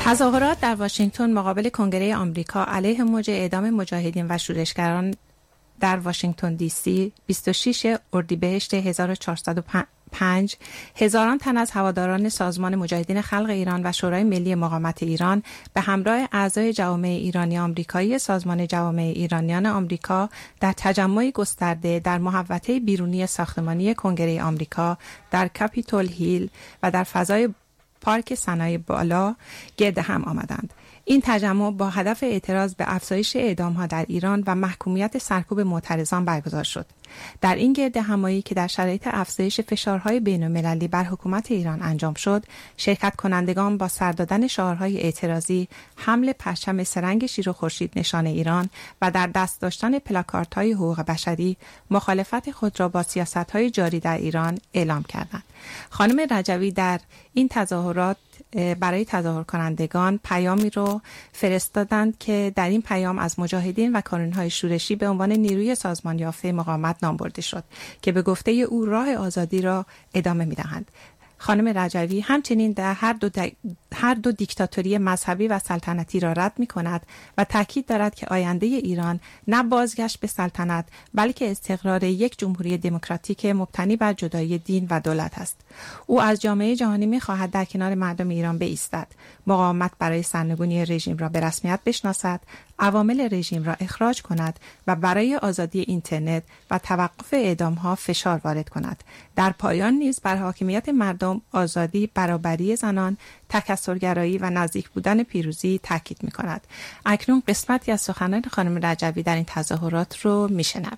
تظاهرات در واشنگتن مقابل کنگره آمریکا علیه موج اعدام مجاهدین و شورشگران در واشنگتن دی سی 26 اردیبهشت 1405 هزاران تن از هواداران سازمان مجاهدین خلق ایران و شورای ملی مقاومت ایران به همراه اعضای جوامع ایرانی آمریکایی سازمان جوامع ایرانیان آمریکا در تجمعی گسترده در محوطه بیرونی ساختمانی کنگره آمریکا در کاپیتول هیل و در فضای پارک صنایع بالا گرد هم آمدند. این تجمع با هدف اعتراض به افزایش اعدام‌ها در ایران و محکومیت سرکوب معترضان برگزار شد. در این گرد همایی که در شرایط افزایش فشارهای بین‌المللی بر حکومت ایران انجام شد، شرکت کنندگان با سر دادن شعارهای اعتراضی، حمل پرچم سه‌رنگ شیر و خورشید نشان ایران و در دست داشتن پلاکاردهای حقوق بشری مخالفت خود را با سیاست‌های جاری در ایران اعلام کردند. خانم رجوی در این تظاهرات برای تظاهر کنندگان پیامی رو فرستادند که در این پیام از مجاهدین و کارونهای شورشی به عنوان نیروی سازمان یافته مقاومت نام برده شد که به گفته او راه آزادی را ادامه می‌دهند. خانم رجوی همچنین در هر دو دیکتاتوری مذهبی و سلطنتی را رد می‌کند و تاکید دارد که آینده ایران نه بازگشت به سلطنت بلکه استقرار یک جمهوری دموکراتیک مبتنی بر جدایی دین و دولت است. او از جامعه جهانی می‌خواهد در کنار مردم ایران بایستد، مقاومت برای سرنگونی رژیم را به رسمیت بشناسد، عوامل رژیم را اخراج کند و برای آزادی اینترنت و توقف اعدام‌ها فشار وارد کند. در پایان نیز بر حاکمیت مردم، آزادی، برابری زنان، تکثرگرایی و نزدیک بودن پیروزی تاکید می‌کند. اکنون قسمتی از سخنان خانم رجوی در این تظاهرات رو میشنویم.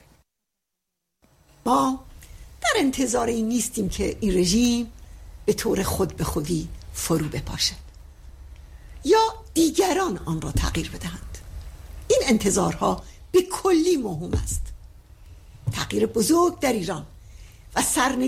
ما در انتظار این نیستیم که این رژیم به طور خود به خودی فرو بپاشد یا دیگران آن را تغییر بدهند. این انتظارها به کلی موهوم است. تغییر بزرگ در ایران و سرنگونی